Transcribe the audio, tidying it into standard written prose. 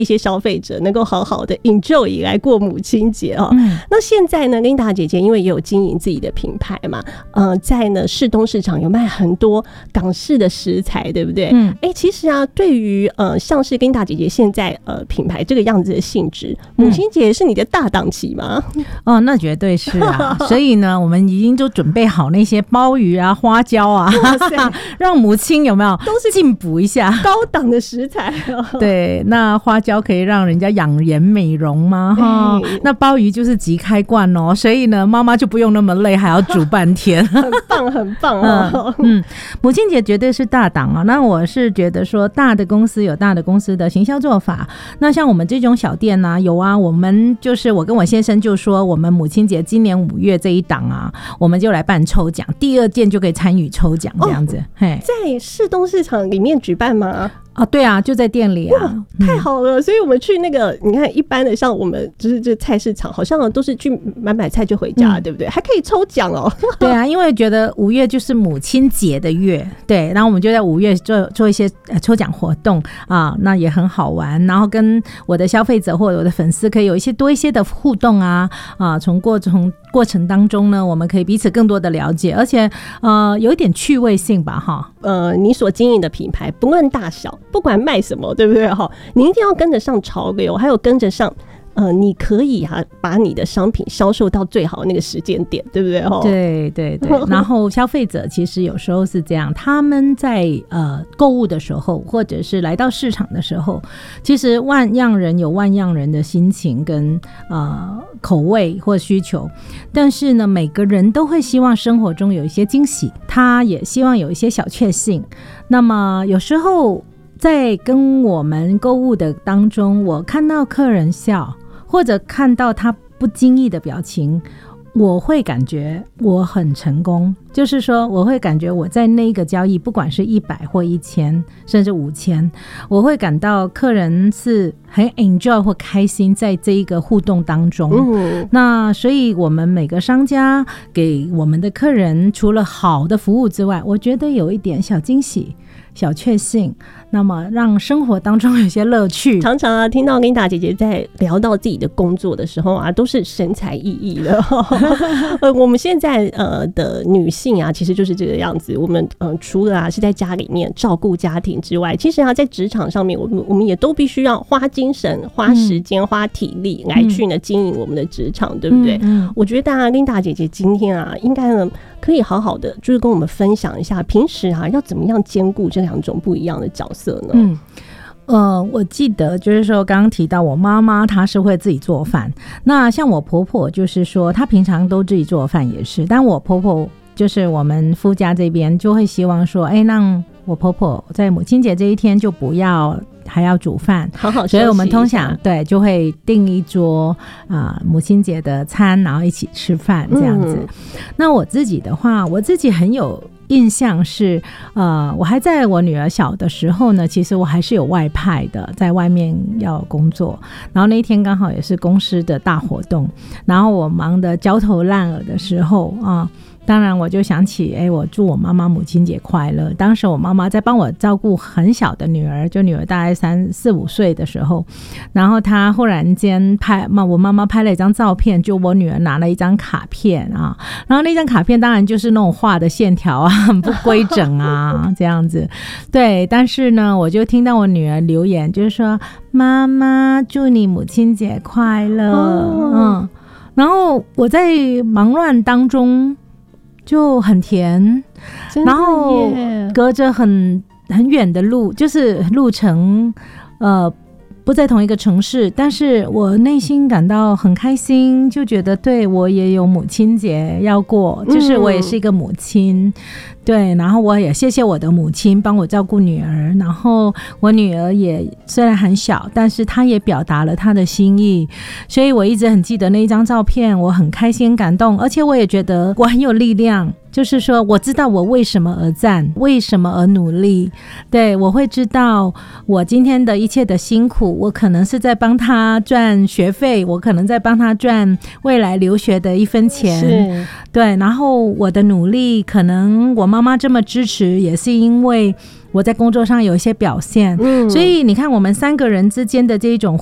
一些消费者能够好好的 enjoy 来过母亲节哦。那现在呢，Linda 姐姐因为也有经营自己的品牌嘛，在呢士东市场有卖很多港式的食材，对不对？其实啊，对于像是Linda 姐姐现在品牌这个样子的性质，母亲节是你的大档期吗？ 那绝对是啊。所以呢，我们已经都准备好那些鲍鱼啊、花椒啊，让母亲有没有都是进补一下高档的食材。 对，那花椒可以让人家养颜美容吗？那鲍鱼就是即开罐哦，所以呢，妈妈就不用那么累，还要煮半天。 很棒，很棒哦。 母亲节绝对是大档啊。那我是觉得说，大的公司有大的公司的行销做法。那像我们这种小店啊，有啊，我们就是我跟我先生就说，我们母亲节今年5月这一档啊，我们就来办抽奖，第2件就可以参与抽奖这样子。 在士东市场里面举办吗？ 对啊，就在店里啊。 太好了。所以我们去那个你看一般的像我们就是这菜市场好像都是去买菜就回家，对不对？还可以抽奖哦。 对啊，因为觉得5月就是母亲节的月，对，然后我们就在5月做一些抽奖活动啊，那也很好玩，然后跟我的消费者或者我的粉丝可以有多一些的互动啊，从过程当中呢，我们可以彼此更多的了解，而且有一点趣味性吧哈。 你所经营的品牌不论大小，不管卖什么，对不对哈？你一定要跟得上潮流，还有跟得上你可以把你的商品销售到最好那个时间点，对不对？ 对对对。然后消费者其实有时候是这样，他们在购物的时候，或者是来到市场的时候，其实万样人有万样人的心情跟口味或需求，但是呢，每个人都会希望生活中有一些惊喜，他也希望有一些小确幸。那么有时候在跟我们购物的当中，我看到客人笑，或者看到他不经意的表情，我会感觉我很成功，就是说我会感觉我在那一个交易，不管是100或1000甚至5000，我会感到客人是很 enjoy 或开心在这一个互动当中。那所以我们每个商家给我们的客人除了好的服务之外，我觉得有一点小惊喜小确幸，那么让生活当中有些乐趣。 常常听到Linda姐姐在聊到自己的工作的时候都是神采奕奕的。我们现在的女性其实就是这个样子。我们除了是在家里面照顾家庭之外，其实在职场上面，我们也都必须要花精神、花时间、花体力来去呢经营我们的职场，对不对？我觉得Linda姐姐今天应该呢可以好好的就是跟我们分享一下，平时要怎么样兼顾这2种不一样的角色呢？ 我记得就是说刚刚提到我妈妈她是会自己做饭，那像我婆婆就是说她平常都自己做饭也是，但我婆婆就是我们夫家这边就会希望说让我婆婆在母亲节这一天就不要还要煮饭， 好好休息一下。 所以我们通常对就会订一桌母亲节的餐，然后一起吃饭这样子。那我自己的话，我自己很有印象是我还在我女儿小的时候呢，其实我还是有外派的，在外面要工作，然后那一天刚好也是公司的大活动，然后我忙得焦头烂额的时候当然我就想起我祝我妈妈母亲节快乐。当时我妈妈在帮我照顾很小的女儿，就女儿大概3、4、5岁的时候，然后她忽然间我妈妈拍了一张照片，就我女儿拿了一张卡片然后那张卡片当然就是那种画的线条很不规整这样子。对，但是呢我就听到我女儿留言，就是说妈妈祝你母亲节快乐。然后我在忙乱当中就很甜，然后隔着很远的路，就是路程不在同一个城市，但是我内心感到很开心，就觉得对我也有母亲节要过，就是我也是一个母亲。对，然后我也谢谢我的母亲帮我照顾女儿，然后我女儿也虽然很小，但是她也表达了她的心意，所以我一直很记得那一张照片，我很开心感动，而且我也觉得我很有力量，就是说我知道我为什么而战，为什么而努力。对，我会知道我今天的一切的辛苦，我可能是在帮她赚学费，我可能在帮她赚未来留学的1分钱。对，然后我的努力可能我妈妈这么支持，也是因为我在工作上有一些表现，所以你看我们3个人之间的这种